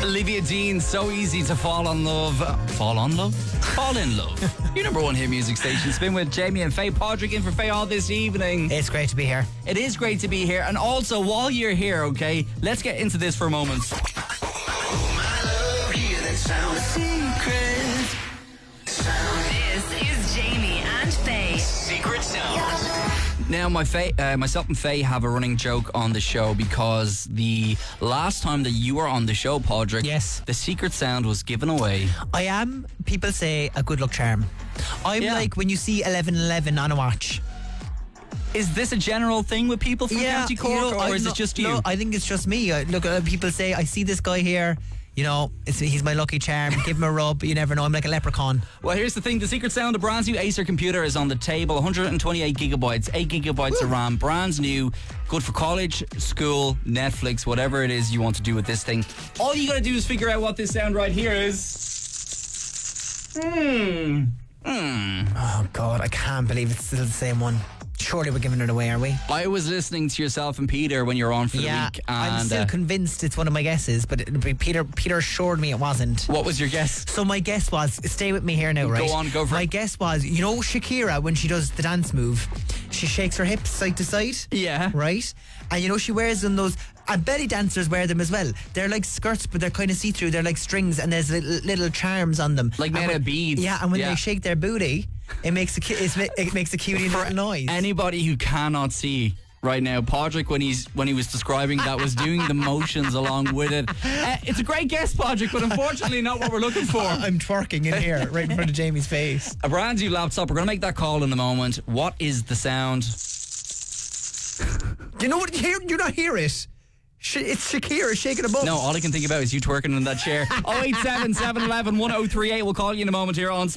Olivia Dean, so easy to fall in love. Fall in love? Fall in love. Your number one hit music station. Spin with Jamie and Faye. Podrick in for Faye all this evening. It's great to be here. It is great to be here. And also, while you're here, okay, let's get into this for a moment. This is Jamie and Faye. Secret Sound. Now, myself and Faye have a running joke on the show because the last time that you were on the show, Podrick, Yes. the secret sound was given away. I am, people say, a good luck charm. I'm Yeah. like when you see 11:11 on a watch. Is this a general thing with people from County Cork, or is it just you? No, I think it's just me. Look, people say, I see this guy here, you know, he's my lucky charm. Give him a rub, you never know, I'm like a leprechaun. Well, here's the thing. The secret sound, a brand new Acer computer is on the table. 128 gigabytes, 8 gigabytes of RAM, brand new, good for college, school, Netflix, whatever it is you want to do with this thing. All you gotta do is figure out what this sound right here is. Oh God, I can't believe it's still the same one. Surely we're giving it away, are we? I was listening to yourself and Peter when you were on for the week. And I'm still convinced it's one of my guesses, but Peter assured me it wasn't. what was your guess? So my guess was, stay with me here now, right? Go on, go for my it. guess was, you know Shakira, when she does the dance move, she shakes her hips side to side. Yeah. Right? And you know she wears them those, and belly dancers wear them as well. They're like skirts, but they're kind of see-through. They're like strings, and there's little charms on them. Like made And of when- beads. Yeah, and when Yeah. they shake their booty, it makes a cutie little noise. Anybody who cannot see right now, Podrick, when he was describing that, was doing the motions along with it. It's a great guess, Podrick, but unfortunately not what we're looking for. I'm twerking in here, right in front of Jamie's face. A brand new laptop. We're going to make that call in a moment. What is the sound? You know what? You not hear it? It's Shakira shaking a bum. No, all I can think about is you twerking in that chair. 087 711 1038. We'll call you in a moment here on